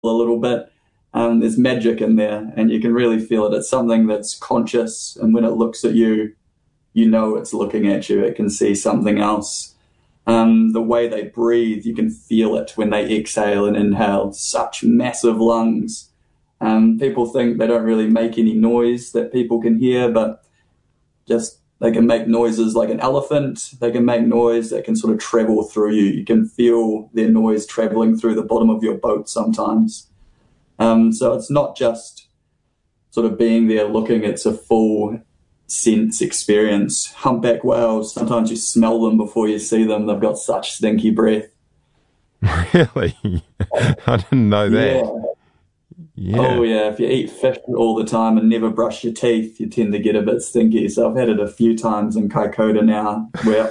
a little bit. There's magic in there, and you can really feel it. It's something that's conscious, and when it looks at you, you know it's looking at you. It can see something else. The way they breathe, you can feel it when they exhale and inhale. Such massive lungs. People think they don't really make any noise that people can hear, but just they can make noises like an elephant. They can make noise that can sort of travel through you. You can feel their noise traveling through the bottom of your boat sometimes. So it's not just sort of being there looking, it's a full sense experience. Humpback whales, sometimes you smell them before you see them. They've got such stinky breath. Really? I didn't know that. Yeah. Oh, yeah. If you eat fish all the time and never brush your teeth, you tend to get a bit stinky. So I've had it a few times in Kaikoura now where,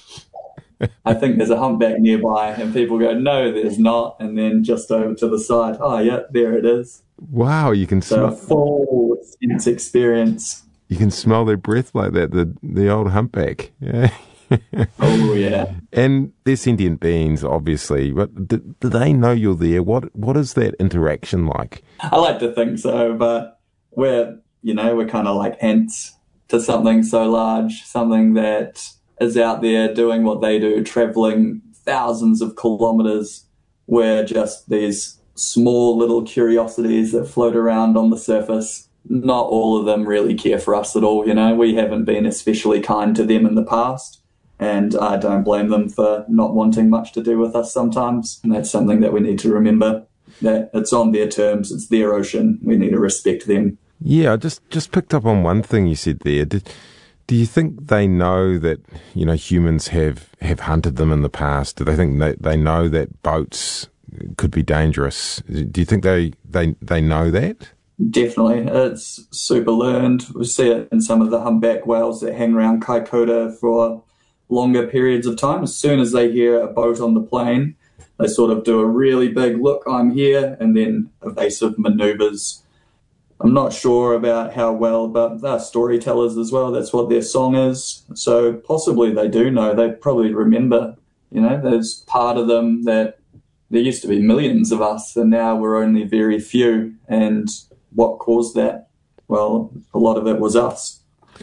I think there's a humpback nearby, and people go, no, there's not. And then just over to the side, oh, yeah, there it is. Wow, you can smell. So a full sense experience. You can smell their breath like that, the old humpback. Yeah. Oh, yeah. And they're sentient beings, obviously. But do they know you're there? What is that interaction like? I like to think so, but we're kind of like ants to something so large, something that is out there doing what they do, traveling thousands of kilometers. We're just these small little curiosities that float around on the surface. Not all of them really care for us at all. We haven't been especially kind to them in the past, and I don't blame them for not wanting much to do with us sometimes. And that's something that we need to remember, that it's on their terms, it's their ocean. We need to respect them. Yeah, I just picked up on one thing you said there. Do you think they know that, humans have hunted them in the past? Do they think they know that boats could be dangerous? Do you think they know that? Definitely. It's super learned. We see it in some of the humpback whales that hang around Kaikoura for longer periods of time. As soon as they hear a boat on the plane, they sort of do a really big look, I'm here, and then evasive maneuvers. I'm not sure about how well, but they're storytellers as well. That's what their song is. So possibly they do know. They probably remember, there's part of them that there used to be millions of us, and now we're only very few. And what caused that? Well, a lot of it was us.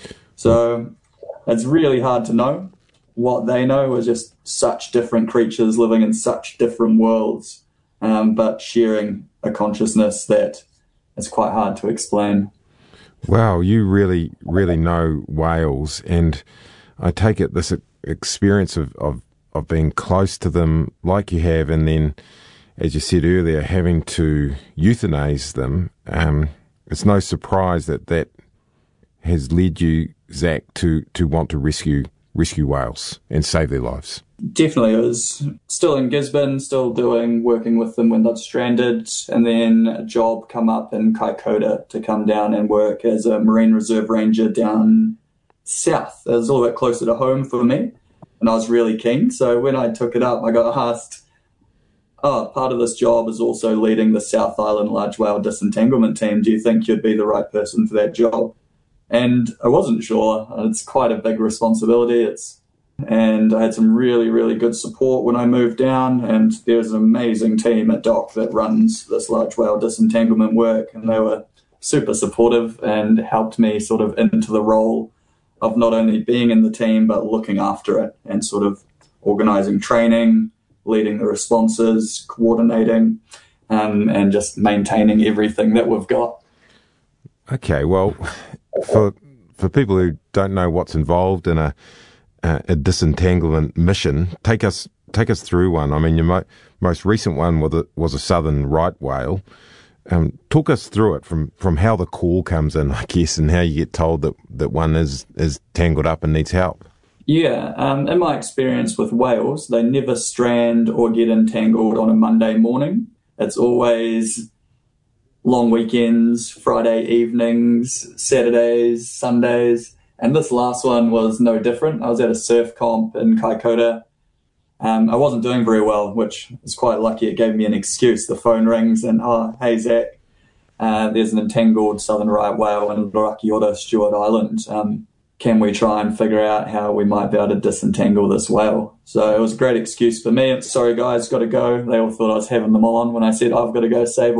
So it's really hard to know. What they know are just such different creatures living in such different worlds, but sharing a consciousness that it's quite hard to explain. Wow, you really, really know whales, and I take it this experience of being close to them like you have, and then, as you said earlier, having to euthanize them. It's no surprise that has led you, Zach, to want to rescue whales and save their lives. Definitely. I was still in Gisborne, still working with them when they're stranded, and then a job come up in Kaikoura to come down and work as a Marine Reserve Ranger down south. It was a little bit closer to home for me, and I was really keen. So when I took it up, I got asked, part of this job is also leading the South Island large whale disentanglement team. Do you think you'd be the right person for that job? And I wasn't sure. It's quite a big responsibility. And I had some really, really good support when I moved down, and there's an amazing team at DOC that runs this large whale disentanglement work, and they were super supportive and helped me sort of into the role of not only being in the team but looking after it and sort of organising training, leading the responses, coordinating, and just maintaining everything that we've got. Okay, well, for people who don't know what's involved in a disentanglement mission, take us through one. I mean, your most recent one was a southern right whale. Talk us through it from how the call comes in, I guess, and how you get told that one is tangled up and needs help. Yeah, in my experience with whales, they never strand or get entangled on a Monday morning. It's always long weekends, Friday evenings, Saturdays, Sundays. And this last one was no different. I was at a surf comp in Kaikoura. I wasn't doing very well, which was quite lucky. It gave me an excuse. The phone rings and, hey, Zach, there's an entangled southern right whale in Rakiota, Stewart Island. Can we try and figure out how we might be able to disentangle this whale? So it was a great excuse for me. Sorry, guys, got to go. They all thought I was having them on when I said I've got to go save